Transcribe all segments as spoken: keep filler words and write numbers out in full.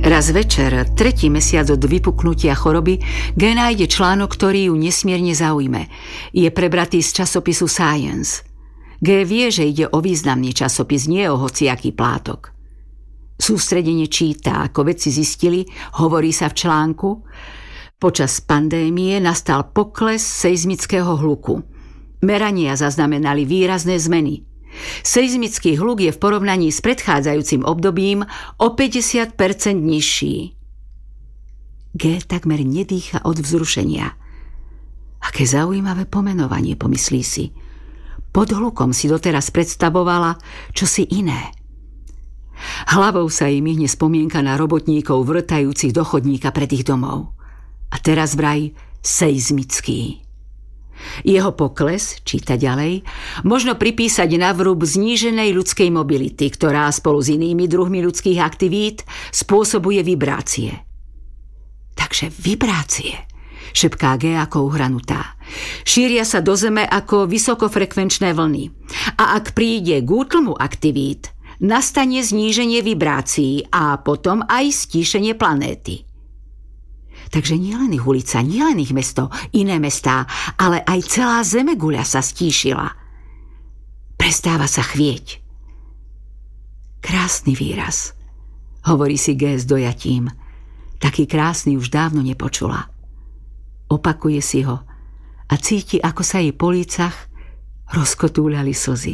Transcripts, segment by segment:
Raz večer, tretí mesiac od vypuknutia choroby, G nájde článok, ktorý ju nesmierne zaujme. Je prebratý z časopisu Science. G vie, že ide o významný časopis, nie o hociaký plátok. Sústredene číta, ako vedci zistili, hovorí sa v článku, počas pandémie nastal pokles seizmického hluku. Merania zaznamenali výrazné zmeny. Seizmický hluk je v porovnaní s predchádzajúcim obdobím o päťdesiat percent nižší. G takmer nedýcha od vzrušenia. Aké zaujímavé pomenovanie, pomyslí si. Pod hlukom si doteraz predstavovala čosi iné. Hlavou sa jej mihne spomienka na robotníkov vrtajúcich do chodníka pred ich domov. A teraz vraj seizmický. Jeho pokles, číta ďalej, možno pripísať na vrúb zníženej ľudskej mobility, ktorá spolu s inými druhmi ľudských aktivít spôsobuje vibrácie. Takže vibrácie, šepká G ako uhranutá. Šíria sa do zeme ako vysokofrekvenčné vlny. A ak príde k útlmu aktivít, nastane zníženie vibrácií a potom aj stíšenie planéty. Takže nielen ich ulica, nielen ich mesto, iné mestá, ale aj celá zemeguľa sa stíšila. Prestáva sa chvieť. Krásny výraz, hovorí si G s dojatím. Taký krásny už dávno nepočula. Opakuje si ho a cíti, ako sa jej po lícach rozkotúľali slzy.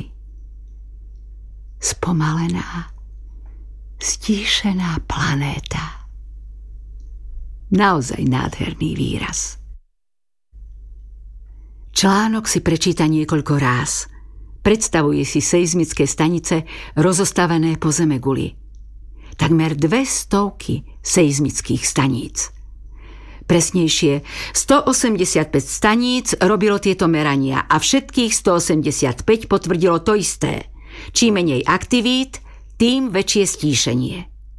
Spomalená, stíšená planéta. Naozaj nádherný výraz. Článok si prečíta niekoľko ráz. Predstavuje si seizmické stanice rozostavené po zemeguli. Takmer dve stovky seizmických staníc. Presnejšie, stoosemdesiatpäť staníc robilo tieto merania a všetkých stoosemdesiatpäť potvrdilo to isté. Čím menej aktivít, tým väčšie stíšenie.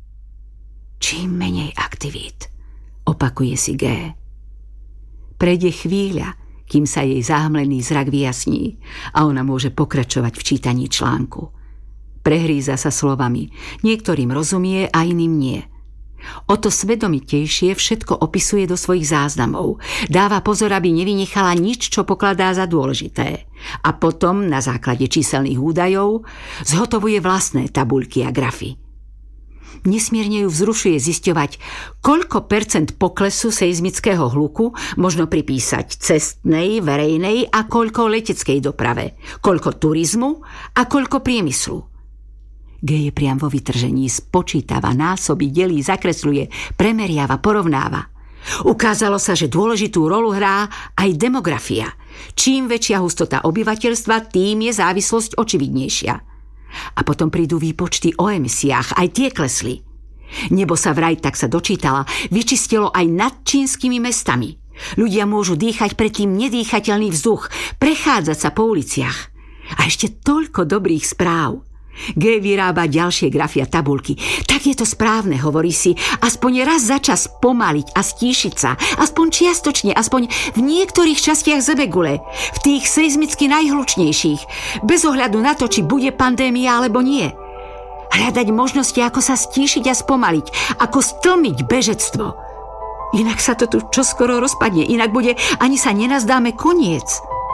Čím menej aktivít, opakuje si G. Prejde chvíľa, kým sa jej zahmlený zrak vyjasní a ona môže pokračovať v čítaní článku. Prehríza sa slovami, niektorým rozumie a iným nie. O to svedomitejšie všetko opisuje do svojich záznamov. Dáva pozor, aby nevynechala nič, čo pokladá za dôležité. A potom, na základe číselných údajov, zhotovuje vlastné tabuľky a grafy. Nesmierne ju vzrušuje zisťovať, koľko percent poklesu seizmického hluku možno pripísať cestnej, verejnej a koľko leteckej doprave, koľko turizmu a koľko priemyslu. G je priam vo vytržení, spočítava, násobí, delí, zakresľuje, premeriava, porovnáva. Ukázalo sa, že dôležitú rolu hrá aj demografia. Čím väčšia hustota obyvateľstva, tým je závislosť očividnejšia. A potom prídu výpočty o emisiách, aj tie klesli. Nebo sa vraj, tak sa dočítala, vyčistilo aj nad čínskymi mestami. Ľudia môžu dýchať predtým nedýchateľný vzduch, prechádzať sa po uliciach. A ešte toľko dobrých správ. G vyrába ďalšie grafy a tabuľky. Tak je to správne, hovorí si, aspoň raz za čas pomaliť a stíšiť sa, aspoň čiastočne, aspoň v niektorých častiach zemegule, v tých seizmicky najhlučnejších, bez ohľadu na to, či bude pandémia alebo nie. Hľadať možnosti, ako sa stíšiť a spomaliť, ako stlmiť bežectvo. Inak sa to tu čoskoro rozpadne, inak bude, ani sa nenazdáme koniec.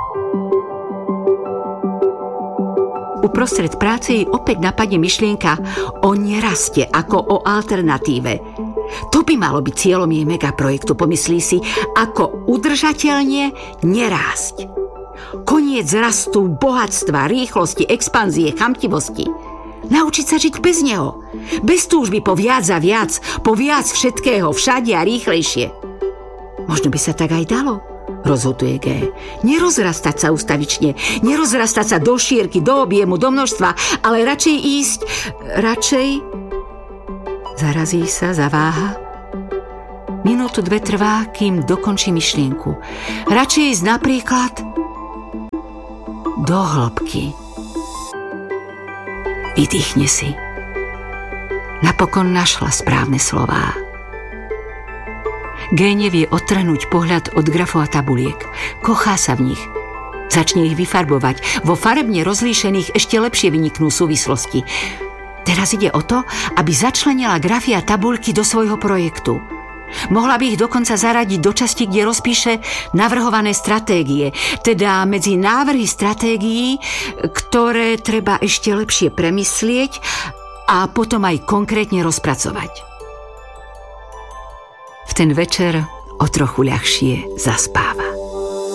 Uprostred práce jej opäť napadne myšlienka o neraste ako o alternatíve. To by malo byť cieľom jej megaprojektu, pomyslí si, ako udržateľne nerásť. Koniec rastu, bohatstva, rýchlosti, expanzie, chamtivosti. Naučiť sa žiť bez neho. Bez túžby po viac a viac, po viac všetkého, všade a rýchlejšie. Možno by sa tak aj dalo, rozhoduje G. Nerozrastať sa ustavične, nerozrastať sa do šírky, do objemu, do množstva, ale radšej ísť, radšej... Zarazí sa, zaváha. Minútu dve trvá, kým dokončí myšlienku. Radšej ísť napríklad do hĺbky. Vydýchne si. Napokon našla správne slová. G nevie odtrhnúť pohľad od grafov a tabuliek. Kochá sa v nich. Začne ich vyfarbovať. Vo farebne rozlíšených ešte lepšie vyniknú súvislosti. Teraz ide o to, aby začlenila grafy a tabuľky do svojho projektu. Mohla by ich dokonca zaradiť do časti, kde rozpíše navrhované stratégie, teda medzi návrhy stratégií, ktoré treba ešte lepšie premyslieť a potom aj konkrétne rozpracovať. V ten večer o trochu ľahšie zaspáva.